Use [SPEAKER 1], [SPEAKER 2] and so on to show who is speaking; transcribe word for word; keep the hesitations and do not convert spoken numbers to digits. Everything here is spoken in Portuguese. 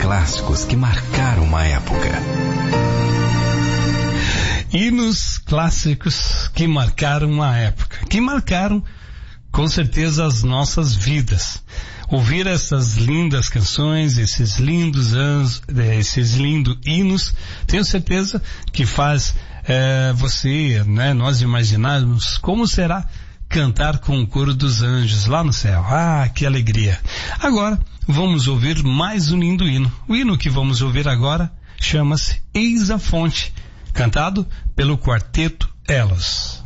[SPEAKER 1] clássicos que marcaram uma época.
[SPEAKER 2] Hinos clássicos que marcaram uma época, que marcaram com certeza as nossas vidas. Ouvir essas lindas canções, esses lindos anos, esses lindos hinos, tenho certeza que faz é, você, né, nós imaginarmos como será cantar com o coro dos anjos lá no céu. Ah, que alegria! Agora, vamos ouvir mais um lindo hino. O hino que vamos ouvir agora chama-se Eis a Fonte, cantado pelo Quarteto Elos.